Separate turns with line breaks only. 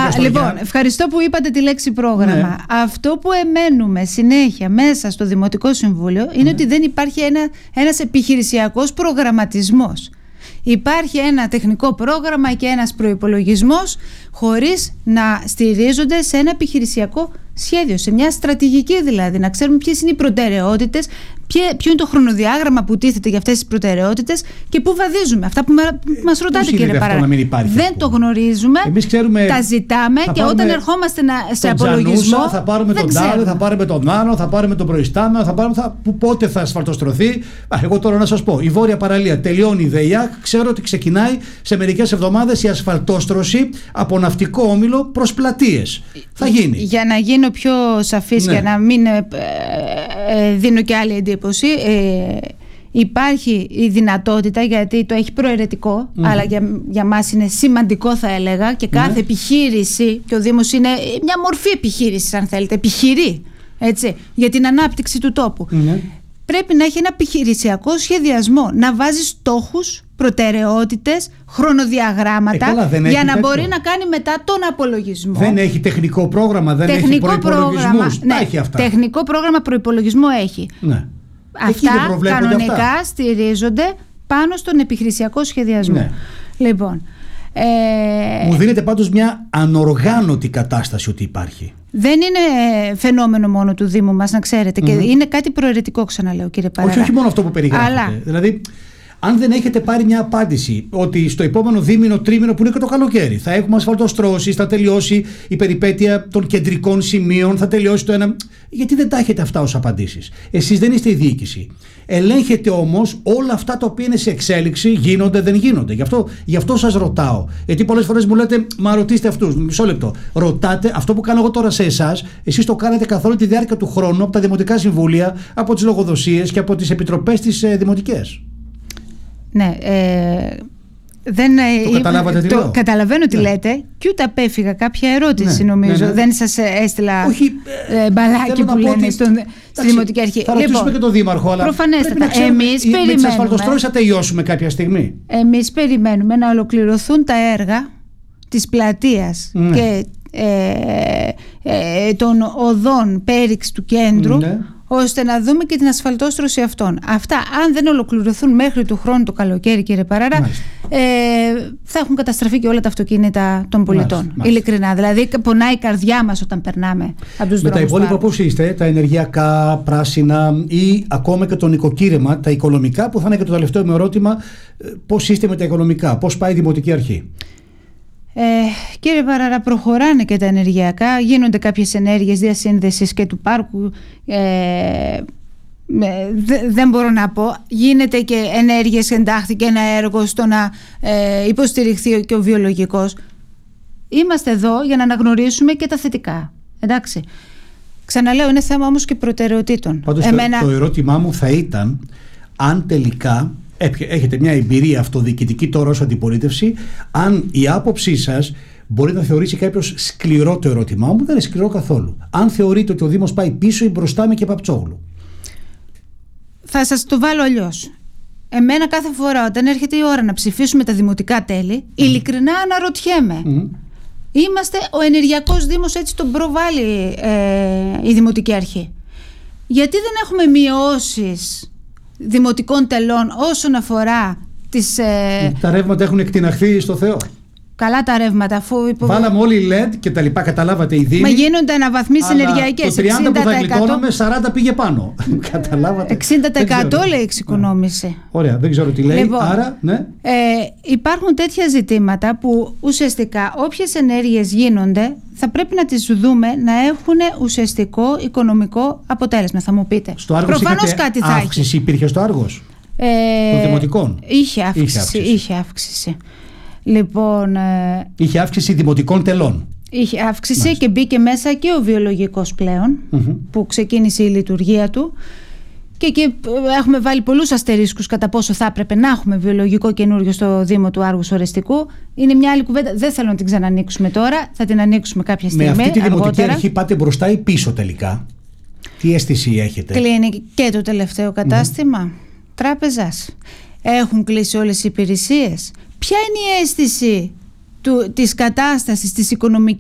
Λοιπόν, ευχαριστώ που είπατε τη λέξη πρόγραμμα. Ναι. Αυτό που εμένουμε συνέχεια μέσα στο Δημοτικό Συμβούλιο είναι ότι δεν υπάρχει ένας επιχειρησιακός προγραμματισμός. Υπάρχει ένα τεχνικό πρόγραμμα και ένας προϋπολογισμός χωρίς να στηρίζονται σε ένα επιχειρησιακό σχέδιο, σε μια στρατηγική δηλαδή, να ξέρουμε ποιες είναι οι προτεραιότητες, ποιο είναι το χρονοδιάγραμμα που τίθεται για αυτές τις προτεραιότητες και πού βαδίζουμε. Αυτά που μας ρωτάτε, κύριε Παράρα. Δεν το γνωρίζουμε, τα ζητάμε και όταν ερχόμαστε σε απολογισμό.
Θα πάρουμε τον τάδε, θα πάρουμε τον άλλο, θα πάρουμε τον προϊστάμενο, πότε θα ασφαλτοστρωθεί. Εγώ τώρα να σας πω, η Βόρεια Παραλία τελειώνει η ΔΕΙΑΚ. Ξέρω ότι ξεκινάει σε μερικές εβδομάδες η ασφαλτόστρωση από ναυτικό όμιλο προς πλατείες. Θα γίνει.
Για να γίνω πιο σαφής, για να μην δίνω και άλλη εντύπωση, υπάρχει η δυνατότητα, γιατί το έχει προαιρετικό, αλλά για μας είναι σημαντικό, θα έλεγα, και κάθε επιχείρηση, και ο Δήμος είναι μια μορφή επιχείρησης, αν θέλετε, επιχειρεί, έτσι, για την ανάπτυξη του τόπου. Πρέπει να έχει ένα επιχειρησιακό σχεδιασμό, να βάζει στόχους, προτεραιότητες, χρονοδιαγράμματα, για να μπορεί να κάνει μετά τον απολογισμό.
Δεν έχει τεχνικό πρόγραμμα, δεν έχει προϋπολογισμούς. Έχει αυτά.
Τεχνικό πρόγραμμα, προϋπολογισμό έχει.
Ναι.
Αυτά κανονικά στηρίζονται πάνω στον επιχειρησιακό σχεδιασμό. Ναι. Λοιπόν,
μου δίνεται πάντως μια ανοργάνωτη κατάσταση ότι υπάρχει.
Δεν είναι φαινόμενο μόνο του Δήμου μας, να ξέρετε, και είναι κάτι προαιρετικό, ξαναλέω, κύριε Παράρα.
Όχι μόνο αυτό που περιγράφετε. Δηλαδή, αν δεν έχετε πάρει μια απάντηση ότι στο επόμενο δίμηνο, τρίμηνο, που είναι και το καλοκαίρι, θα έχουμε ασφαλτοστρώσεις, θα τελειώσει η περιπέτεια των κεντρικών σημείων, θα τελειώσει το ένα. Γιατί δεν τα έχετε αυτά ως απαντήσεις? Εσείς δεν είστε η διοίκηση. Ελέγχετε όμως όλα αυτά τα οποία είναι σε εξέλιξη, γίνονται, δεν γίνονται. Γι' αυτό σας ρωτάω. Γιατί πολλές φορές μου λέτε, μα ρωτήστε αυτούς. Μισό λεπτό. Ρωτάτε αυτό που κάνω εγώ τώρα σε εσάς, εσείς το κάνετε καθ' όλη τη διάρκεια του χρόνου από τα δημοτικά συμβούλια, από τις λογοδοσίες και από τις επιτροπές τις δημοτικές.
Ναι,
το καταλάβατε τι λέω?
Καταλαβαίνω τι λέτε, και ούτε απέφυγα κάποια ερώτηση, νομίζω. Δεν σας έστειλα μπαλάκι που λένε στη Δημοτική Αρχή.
Θα ρωτήσουμε και τον Δήμαρχο, αλλά
προφανέστατα. Εμείς
περιμένουμε. Με τις ασφαλτοστρώσεις θα τελειώσουμε κάποια στιγμή.
Εμείς περιμένουμε να ολοκληρωθούν τα έργα της πλατείας και των οδών πέριξ του κέντρου, ώστε να δούμε και την ασφαλτόστρωση αυτών. Αυτά, αν δεν ολοκληρωθούν μέχρι του χρόνου το καλοκαίρι, κύριε Παράρα, θα έχουν καταστραφεί και όλα τα αυτοκίνητα των πολιτών. Ειλικρινά. Δηλαδή, πονάει η καρδιά μας όταν περνάμε από τους δρόμους.
Με τα υπόλοιπα πώς είστε, τα ενεργειακά, πράσινα ή ακόμα και το νοικοκύρεμα, τα οικονομικά, που θα είναι και το τελευταίο μου ερώτημα, πώς είστε με τα οικονομικά, πώς πάει η Δημοτική Αρχή?
Κύριε Παράρα, προχωράνε και τα ενεργειακά, γίνονται κάποιες ενέργειες διασύνδεσης και του πάρκου, δεν μπορώ να πω, γίνεται και ενέργειες, εντάχθηκε ένα έργο στο να υποστηριχθεί και ο βιολογικός. Είμαστε εδώ για να αναγνωρίσουμε και τα θετικά, εντάξει. Ξαναλέω, είναι θέμα όμως και προτεραιοτήτων.
Πάντως το ερώτημά μου θα ήταν, αν τελικά έχετε μια εμπειρία αυτοδιοικητική τώρα ως αντιπολίτευση, αν η άποψή σας μπορεί να θεωρήσει κάποιος σκληρό το ερώτημά μου, δεν είναι σκληρό καθόλου. Αν θεωρείτε ότι ο Δήμος πάει πίσω ή μπροστά με και Παπτσόγλου.
Θα σας το βάλω αλλιώς. Εμένα κάθε φορά όταν έρχεται η ώρα να ψηφίσουμε τα δημοτικά τέλη, ειλικρινά αναρωτιέμαι. Είμαστε ο ενεργειακός Δήμος, έτσι τον προβάλλει η Δημοτική Αρχή. Γιατί δεν έχουμε μειώσεις δημοτικών τελών όσον αφορά τις...
Τα ρεύματα έχουν εκτιναχθεί στο Θεό.
Καλά τα ρεύματα, αφού
βάλαμε όλοι LED και τα λοιπά, καταλάβατε, οι Δήμοι.
Μα γίνονται αναβαθμίσεις ενεργειακές.
Το 30% που θα γλιτώναμε, 40% πήγε πάνω. Καταλάβατε.
60% λέει εξοικονόμηση.
Ωραία, δεν ξέρω τι λέει. Λοιπόν, άρα, ναι.
Υπάρχουν τέτοια ζητήματα που ουσιαστικά όποιες ενέργειες γίνονται θα πρέπει να τις δούμε να έχουν ουσιαστικό οικονομικό αποτέλεσμα. Θα μου πείτε.
Στο Άργος προφανώς κάτι θα αύξηση υπήρχε στο Άργος των δημοτικών?
Είχε αύξηση. Λοιπόν,
είχε αύξηση δημοτικών τελών.
Είχε αύξηση. Μάλιστα. Και μπήκε μέσα και ο βιολογικός πλέον, που ξεκίνησε η λειτουργία του. Και εκεί έχουμε βάλει πολλούς αστερίσκους κατά πόσο θα έπρεπε να έχουμε βιολογικό καινούριο στο Δήμο του Άργους Ορεστικού. Είναι μια άλλη κουβέντα. Δεν θέλω να την ξανανοίξουμε τώρα. Θα την ανοίξουμε κάποια στιγμή.
Με αυτή τη Δημοτική
αργότερα.
Αρχή πάτε μπροστά ή πίσω τελικά? Τι αίσθηση έχετε?
Κλείνει και το τελευταίο κατάστημα τράπεζας. Έχουν κλείσει όλες οι υπηρεσίες. Ποια είναι η αίσθηση της κατάστασης της οικονομικής